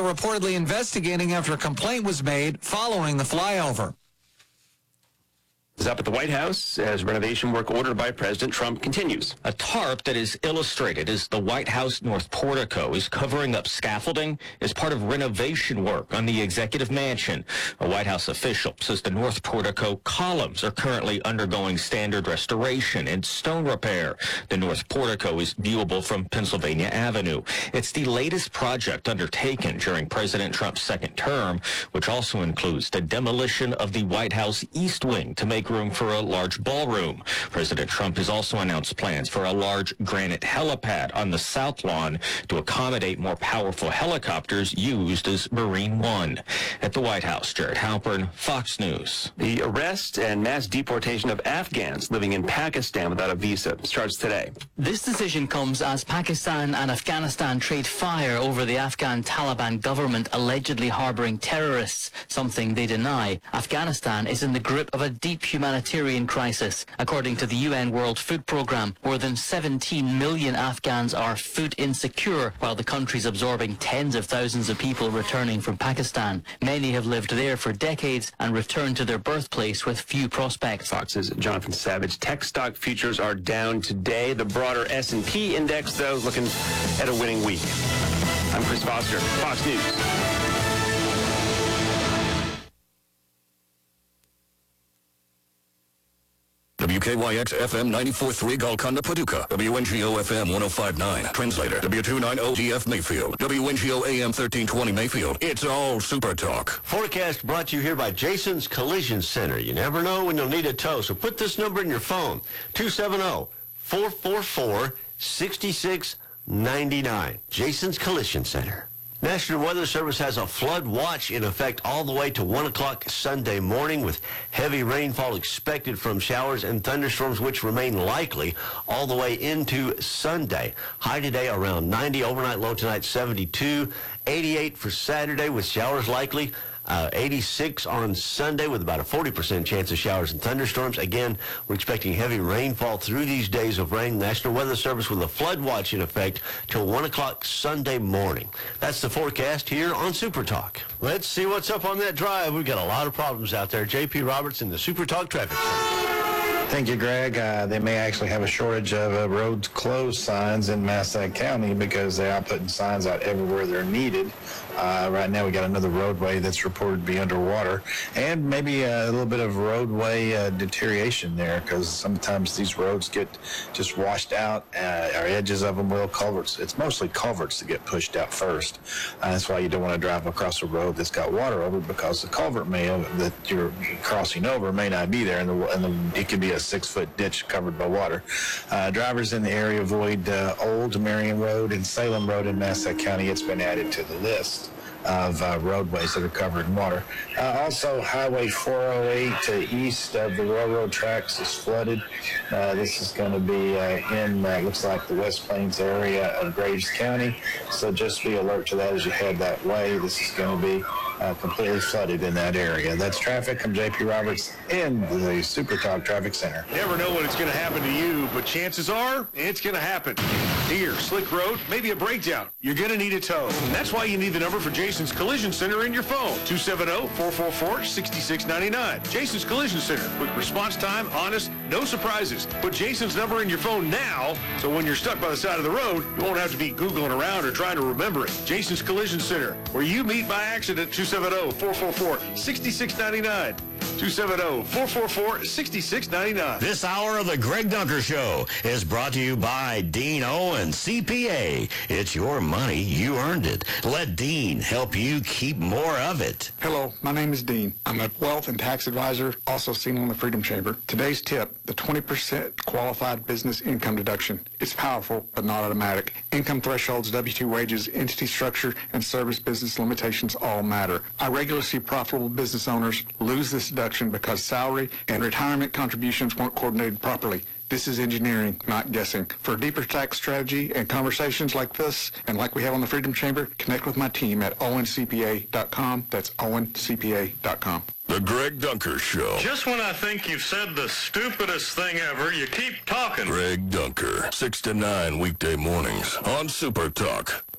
are reportedly investigating after a complaint was made following the flyover. Is up at the White House as renovation work ordered by President Trump continues. A tarp that is illustrated as the White House North Portico is covering up scaffolding as part of renovation work on the Executive Mansion. A White House official says the North Portico columns are currently undergoing standard restoration and stone repair. The North Portico is viewable from Pennsylvania Avenue. It's the latest project undertaken during President Trump's second term, which also includes the demolition of the White House East Wing to make room for a large ballroom. President Trump has also announced plans for a large granite helipad on the South Lawn to accommodate more powerful helicopters used as Marine One. At the White House, Jared Halpern, Fox News. The arrest and mass deportation of Afghans living in Pakistan without a visa starts today. This decision comes as Pakistan and Afghanistan trade fire over the Afghan Taliban government allegedly harboring terrorists, something they deny. Afghanistan is in the grip of a deep humanitarian crisis. According to the UN World Food Programme, more than 17 million Afghans are food insecure, while the country's absorbing tens of thousands of people returning from Pakistan. Many have lived there for decades and returned to their birthplace with few prospects. Fox's Jonathan Savage. Tech stock futures are down today. The broader S&P index, though, looking at a winning week. I'm Chris Foster, Fox News. WKYX FM 94.3 Golconda, Paducah. WNGO FM 105.9. Translator. W290 DF Mayfield. WNGO AM 1320 Mayfield. It's all Super Talk. Forecast brought to you here by Jason's Collision Center. You never know when you'll need a tow, so put this number in your phone. 270-444-6699. Jason's Collision Center. National Weather Service has a flood watch in effect all the way to 1 o'clock Sunday morning, with heavy rainfall expected from showers and thunderstorms, which remain likely all the way into Sunday. High today around 90, overnight low tonight 72, 88 for Saturday with showers likely. 86 on Sunday with about a 40% chance of showers and thunderstorms. Again, we're expecting heavy rainfall through these days of rain. National Weather Service with a flood watch in effect till 1 o'clock Sunday morning. That's the forecast here on Super Talk. Let's see what's up on that drive. We've got a lot of problems out there. J.P. Roberts in the Super Talk Traffic Center. Thank you, Greg. They may actually have a shortage of roads closed signs in Massac County because they are putting signs out everywhere they're needed. Right now we got another roadway that's reported to be underwater, and maybe a little bit of roadway deterioration there, because sometimes these roads get just washed out, our edges of them will culverts. It's mostly culverts that get pushed out first. That's why you don't want to drive across a road that's got water over, because the culvert that you're crossing over may not be there, and it could be a 6-foot ditch covered by water. Drivers in the area avoid Old Marion Road and Salem Road in Massac County. It's been added to the list of roadways that are covered in water. Also, Highway 408 to east of the railroad tracks is flooded. This is going to be in, looks like the West Plains area of Graves County. So just be alert to that as you head that way. This is going to be completely flooded in that area. That's traffic. I'm J.P. Roberts in the Super Talk Traffic Center. Never know when it's going to happen to you, but chances are it's going to happen. Here, slick road, maybe a breakdown. You're going to need a tow. And that's why you need the number for Jason's Collision Center in your phone. 270-444-6699. Jason's Collision Center. Quick response time, honest, no surprises. Put Jason's number in your phone now, so when you're stuck by the side of the road, you won't have to be Googling around or trying to remember it. Jason's Collision Center, where you meet by accident. 270-444-6699. 270-444-6699. This hour of the Greg Dunker Show is brought to you by Dean Owen, CPA. It's your money. You earned it. Let Dean help you keep more of it. Hello, my name is Dean. I'm a wealth and tax advisor, also seen on the Freedom Chamber. Today's tip, the 20% qualified business income deduction. It's powerful, but not automatic. Income thresholds, W-2 wages, entity structure, and service business limitations all matter. I regularly see profitable business owners lose this deduction because salary and retirement contributions weren't coordinated properly. This is engineering, not guessing. For a deeper tax strategy and conversations like this, and like we have on the Freedom Chamber, connect with my team at owencpa.com. That's owencpa.com. The Greg Dunker Show. Just when I think you've said the stupidest thing ever, you keep talking. Greg Dunker, 6 to 9 weekday mornings on Super Talk.